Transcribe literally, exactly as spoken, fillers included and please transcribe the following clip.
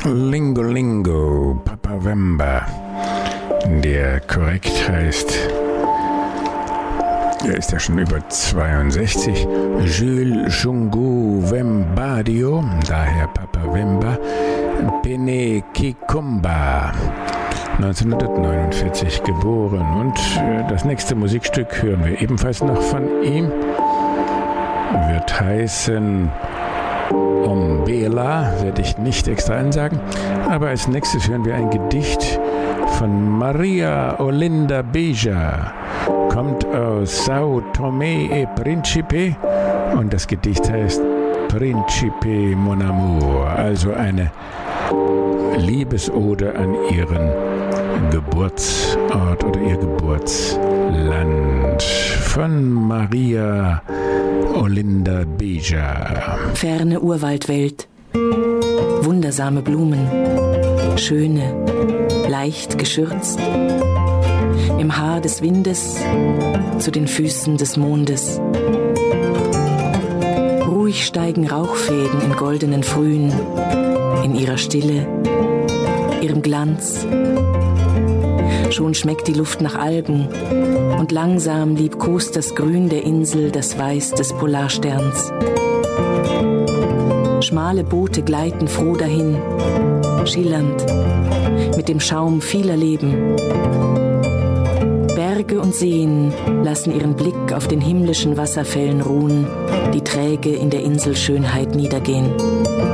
Lingo Lingo, Papa Wemba, der korrekt heißt, er ist ja schon über zweiundsechzig, Jules Jungu Wembadio, daher Papa Wemba, Pene Kikumba, neunzehnhundertneunundvierzig geboren. Und das nächste Musikstück hören wir ebenfalls noch von ihm, wird heißen Ombela, werde ich nicht extra ansagen, aber als nächstes hören wir ein Gedicht von Maria Olinda Beja, kommt aus Sao Tomé et Príncipe und das Gedicht heißt Príncipe Mon Amour, also eine Liebesode an ihren Geburtsort oder ihr Geburtsland von Maria Olinda Beja. Ferne Urwaldwelt, wundersame Blumen, schöne, leicht geschürzt, im Haar des Windes, zu den Füßen des Mondes. Ruhig steigen Rauchfäden in goldenen Frühen, in ihrer Stille, ihrem Glanz. Schon schmeckt die Luft nach Algen und langsam liebkost das Grün der Insel das Weiß des Polarsterns. Schmale Boote gleiten froh dahin, schillernd, mit dem Schaum vieler Leben. Berge und Seen lassen ihren Blick auf den himmlischen Wasserfällen ruhen, die träge in der Inselschönheit niedergehen.